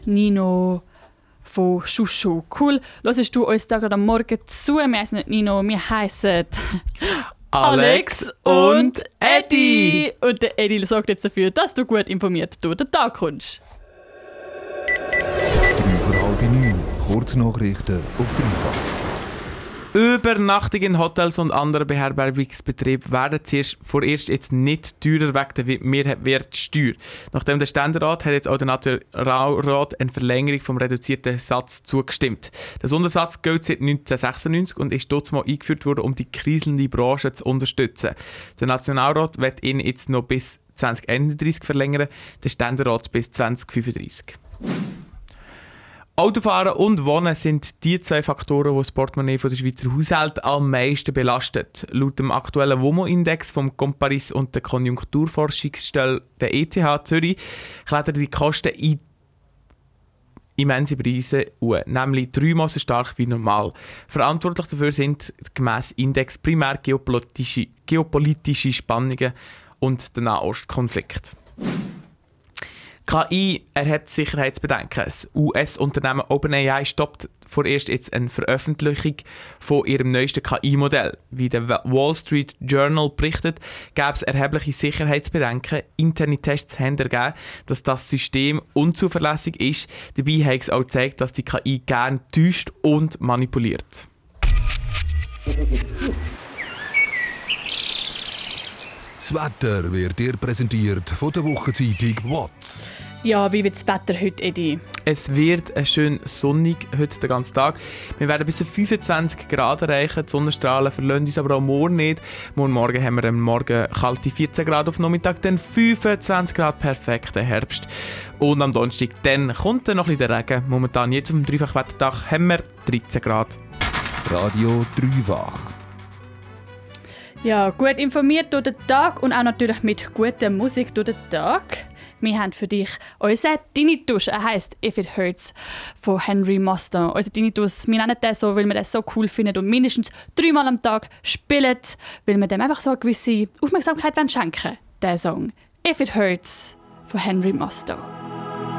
Nino von Shushu. Cool, hörst du uns da gerade am Morgen zu. Wir heissen nicht Nino, wir heissen Alex und Eddie. Und der Eddie sorgt jetzt dafür, dass du gut informiert durch den Tag kommst. 8:03, Kurznachrichten auf Dreifach. Übernachtungen in Hotels und anderen Beherbergungsbetrieben werden vorerst jetzt nicht teurer wegen der Mehrwertsteuer. Nachdem der Ständerat hat jetzt auch der Nationalrat eine Verlängerung vom reduzierten Satz zugestimmt. Der Sondersatz gilt seit 1996 und ist dort mal eingeführt worden, um die kriselnde Branche zu unterstützen. Der Nationalrat wird ihn jetzt noch bis 2031 verlängern, der Ständerat bis 2035. Autofahren und Wohnen sind die zwei Faktoren, die das Portemonnaie der Schweizer Haushalte am meisten belastet. Laut dem aktuellen WOMO-Index vom Comparis und der Konjunkturforschungsstelle der ETH Zürich klettern die Kosten in immense Preise an, nämlich 3-mal so stark wie normal. Verantwortlich dafür sind gemäss Index primär geopolitische Spannungen und der Nahostkonflikt. KI erhebt Sicherheitsbedenken. Das US-Unternehmen OpenAI stoppt vorerst jetzt eine Veröffentlichung von ihrem neuesten KI-Modell. Wie der Wall Street Journal berichtet, gab es erhebliche Sicherheitsbedenken. Interne Tests haben ergeben, dass das System unzuverlässig ist. Dabei hat es auch gezeigt, dass die KI gerne täuscht und manipuliert. Das Wetter wird dir präsentiert von der Wochenzeitung WOTS. Ja, wie wird das Wetter heute, Eddie? Es wird schön sonnig heute den ganzen Tag. Wir werden bis zu 25 Grad erreichen. Die Sonnenstrahlen verlassen uns aber auch morgen nicht. Morgen haben wir am Morgen kalte 14 Grad, auf Nachmittag dann 25 Grad, perfekter Herbst. Und am Donnerstag dann kommt dann noch ein bisschen der Regen. Momentan jetzt auf dem Dreifachwettertag haben wir 13 Grad. Radio Dreifach. Ja, gut informiert durch den Tag und auch natürlich mit guter Musik durch den Tag. Wir haben für dich unseren Tinnitus, er heisst «If It Hurts» von Henry Mustang. Unser Tinnitus, wir nennen den so, weil wir den so cool finden und mindestens 3-mal am Tag spielen, weil wir dem einfach so eine gewisse Aufmerksamkeit schenken wollen, diesen Song «If It Hurts» von Henry Mustang.